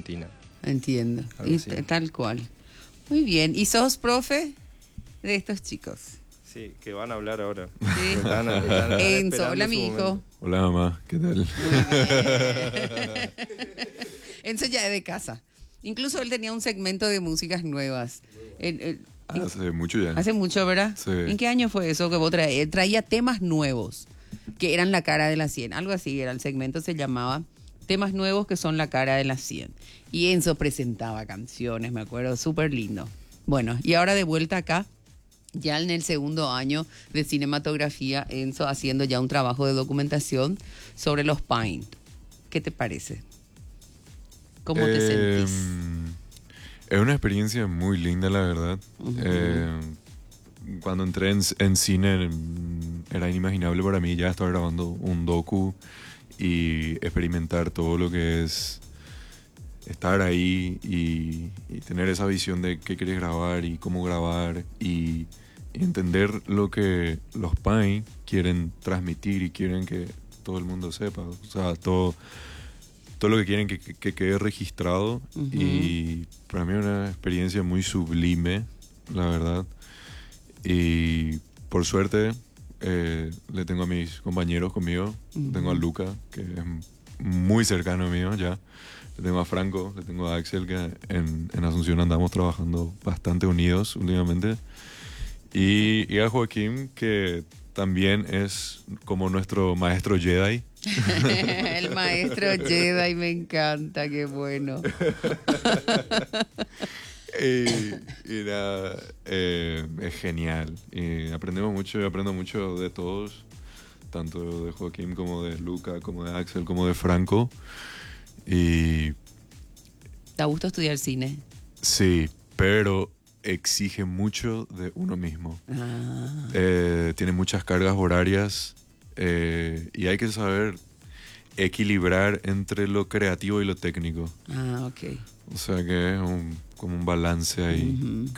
Argentina. Entiendo. Algo Y así. tal cual. Muy bien. ¿Y sos profe de estos chicos? Sí, que van a hablar ahora. Sí. Están Enzo, esperando hola su mi momento. hijo. Hola mamá, ¿qué tal? Enzo ya es de casa. Incluso él tenía un segmento de músicas nuevas. Hace mucho ya. Hace mucho, ¿verdad? Sí. ¿En qué año fue eso que vos traías? Él traía temas nuevos, que eran la cara de la 100. Algo así era, el segmento se llamaba Temas Nuevos que son la cara de la 100. Y Enzo presentaba canciones, me acuerdo, súper lindo. Bueno, y ahora de vuelta acá, ya en el segundo año de cinematografía, Enzo haciendo ya un trabajo de documentación sobre los Paint. ¿Qué te parece? ¿Cómo te sentís? Es una experiencia muy linda, la verdad. Cuando entré en cine era inimaginable para mí ya estar grabando un docu y experimentar todo lo que es estar ahí y tener esa visión de qué querés grabar y cómo grabar y entender lo que los Pine quieren transmitir y quieren que todo el mundo sepa. O sea, todo lo que quieren que quede registrado. Y para mí es una experiencia muy sublime, la verdad. Y por suerte le tengo a mis compañeros conmigo. Tengo a Luca, que es muy cercano mío ya. Le tengo a Franco, le tengo a Axel, que en Asunción andamos trabajando bastante unidos últimamente. Y a Joaquín, que también es como nuestro maestro Jedi. El maestro Jedi, me encanta, qué bueno. Y nada, es genial. Y aprendemos mucho, yo aprendo mucho de todos, tanto de Joaquín como de Luca, como de Axel, como de Franco. Y ¿Te gusta estudiar cine? sí, pero exige mucho de uno mismo. Tiene muchas cargas horarias y hay que saber equilibrar entre lo creativo y lo técnico. Ok. O sea que es como un balance ahí.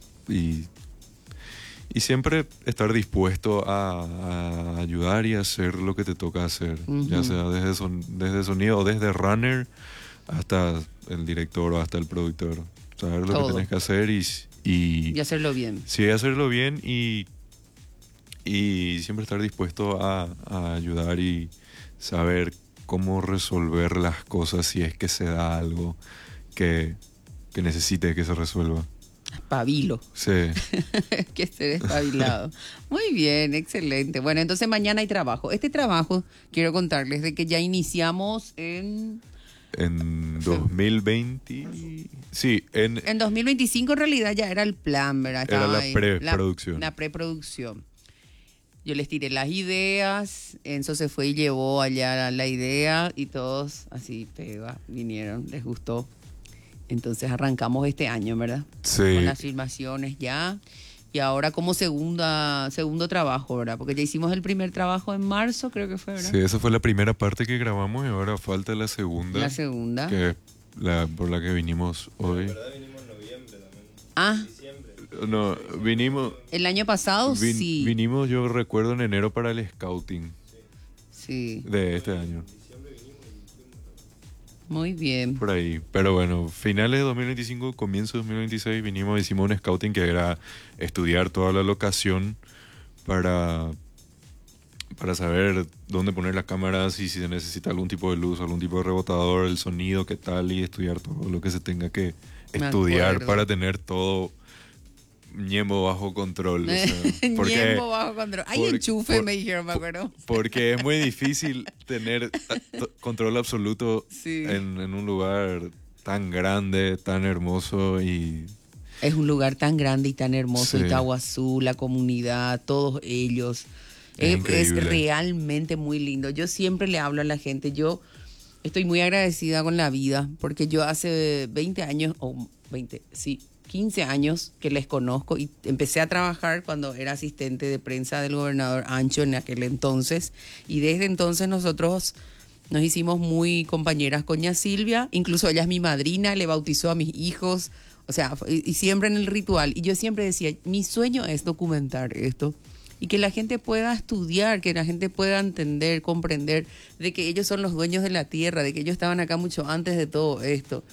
Y siempre estar dispuesto a ayudar y hacer lo que te toca hacer. Ya sea desde sonido o desde runner hasta el director o hasta el productor. Saber lo Todo. que tenés que hacer Y hacerlo bien. sí, hacerlo bien y siempre estar dispuesto a ayudar y saber cómo resolver las cosas si es que se da algo que necesite que se resuelva. Espabilo. Sí. Que esté espabilado. Muy bien, excelente. Bueno, entonces mañana hay trabajo. Este trabajo, quiero contarles de que ya iniciamos en 2020. Sí, En 2025 en realidad ya era el plan, ¿verdad? Era Estaba la ahí, preproducción. La preproducción. Yo les tiré las ideas, Enzo se fue y llevó allá la idea y todos así vinieron, les gustó. Entonces arrancamos este año, ¿verdad? Sí. Con las filmaciones ya. Y ahora como segundo trabajo, ¿verdad? Porque ya hicimos el primer trabajo en marzo, creo que fue, ¿verdad? Sí, esa fue la primera parte que grabamos y ahora falta la segunda. La segunda. Que es por la que vinimos hoy. La verdad vinimos en noviembre también. Ah, Diciembre. No, vinimos. el año pasado sí. Vinimos, yo recuerdo, en enero para el scouting Sí, de este año. muy bien. Por ahí. Pero bueno, finales de 2025, comienzo de 2026, vinimos, hicimos un scouting que era estudiar toda la locación para saber dónde poner las cámaras y si se necesita algún tipo de luz, algún tipo de rebotador, el sonido, qué tal, y estudiar todo lo que se tenga que Me estudiar acuerdo. para tener todo ñemo bajo control. O sea, Ñembo bajo control. Hay por- enchufe, por- me dijeron, me acuerdo. Porque es muy difícil tener control absoluto Sí. en un lugar tan grande, tan hermoso y Es un lugar tan grande y tan hermoso, Sí. Itaguazú, la comunidad, todos ellos. Es Es increíble. realmente muy lindo. Yo siempre le hablo a la gente, yo estoy muy agradecida con la vida, porque yo hace 20 años, o 20, sí, 15 años que les conozco y empecé a trabajar cuando era asistente de prensa del gobernador Ancho en aquel entonces. Y desde entonces nosotros nos hicimos muy compañeras con ña Silvia, incluso ella es mi madrina, le bautizó a mis hijos, o sea, y siempre en el ritual. Y yo siempre decía, mi sueño es documentar esto y que la gente pueda estudiar, que la gente pueda entender, comprender de que ellos son los dueños de la tierra, de que ellos estaban acá mucho antes de todo esto.